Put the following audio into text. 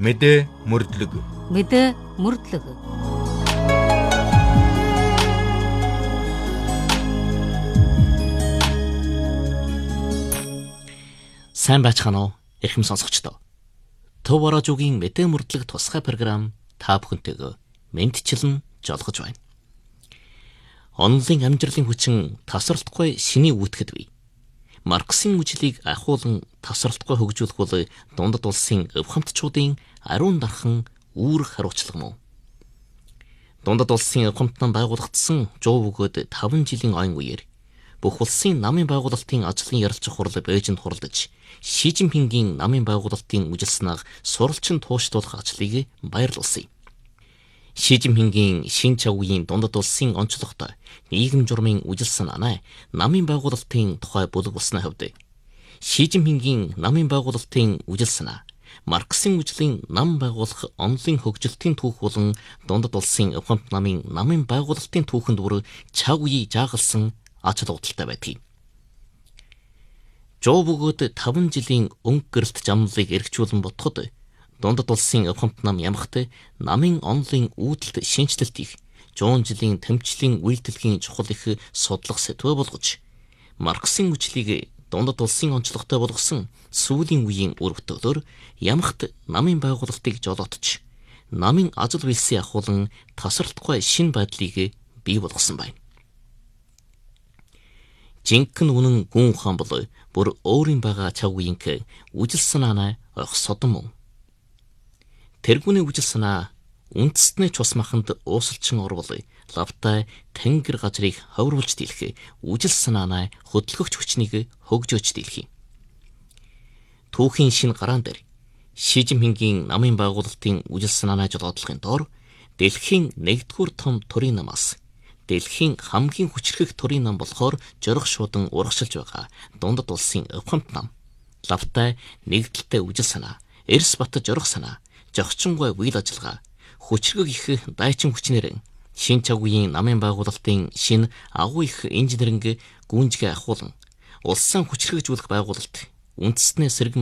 Мэдээ мөрдлөг. Мэдээ мөрдлөг. Сайн байцгаана уу? Эрхэм сонсогчдоо. Төв Орожуугийн мэдээ мөрдлөг тусгай програм та бүхэнтэйгээ мэдчилэн жолгож байна. Онлын амжилтын хүчин тасралтгүй шиний үүтгэд бий. Марксийн үжлийг ахуулан тасралтгүй хөгжүүлэх бол дундад улсын өв хамтчуудын ариун дархан үүрэг хариуцлага мөн. Дундад улсын өв хамтнан байгуулагдсан 100 бөгөөд 5 жилийн ойн үеэр бүх улсын намын байгуулалтын ажлын ярилцах хурал Бээжинд хуралдаж Ши Жинпингийн намын байгуулалтын үжилснаг суралцсан тууштуулах ажлыг баярлуулсан. Ши Жинпингийн шин чавгийн дундад улсын онцлогтой нийгэм журмын үжил санаанаа намын байгуулалтын тухай бүлэг болсны хувьд Ши Жинпингийн намын байгуулалтын үжил санаа Марксийн үжлийн нам байгуулах онлын хөгжилтийн түүх болон дундад улсын өв хамт намын байгуулалтын түүхэнд бүр чав үеий жаагалсан ач холбогдолтой байдаг. 100 бөгөөд 5 жилийн өнгө гэрэлт замлыг эргчүүлэн бодоход дундад улсын өв хамт нам ямагт намын онлын үүдэлт шинжилэлт их 100 жилийн тэмцлийн үйлдэлгийн чухал их судлах сэтвэ болгож Марксийн үжлийг дундад улсын онцлогтой болгосон сүүлийн үеийн өргөтөлөөр ямагт намын байгуулалтыг жолоотч намын ажил үйлсийн ахуулан тасралтгүй шин байдлыг бий болгосон байна. Жинхэнэ үнэн гүн ухаан бол бүр өөрийн байгаа чав үеийнх үжил санаанаа ойх содон мөн. Тэргүүний үжил санаа үндэстний цус маханд уусалчин орвол лавтай тэнгэр газрыг ховруулж дийлэх үжил санаанаа хөдөлгөгч хүчнийг хөгжөөж дийлэх. Түүхийн шин гараан дээр Ши Жинпингийн намын байгуулалтын үжил санаанаа жолоодлохын доор дэлхийн 1-р том төрийн намаас дэлхийн хамгийн хүчрхэг төрийн нам болохоор жорох шуудан урагшилж байгаа дундад улсын өв хамт нам лавтай нэгдэлтэй үжил санаа эрс бат жорох санаа жогчингой үйл ажиллагаа хүчрхэг их дайчин хүчнэр шин чавгийн намын байгуулалтын шин агуу их инженеринг гүнжгээ ахуулан улсын хүчрхэгжүүлэх байгуулалт үндэстний сэрэг